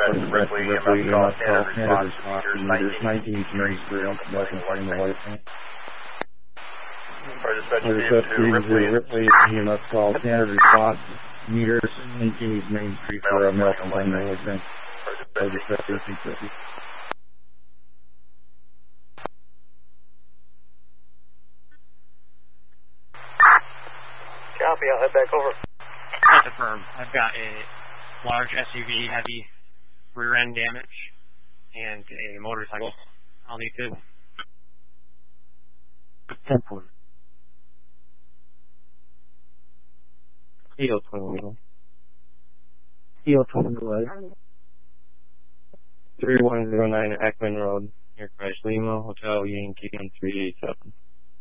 Ripley, EMS call, standard response, meters 19 meters per welcome from the white tank. Dispatch Ripley, EMS call, standard response, meters 19 Main Street for Malcolm from the white tank. Dispatch 1350. Copy, I'll head back over. That's a firm. I've got a large SUV, heavy rear end damage, and a motorcycle. I'll need to. 10-4. EO 21. EO 21. 3109 Ekman Road, near Christ Lima, Hotel Yankee 387.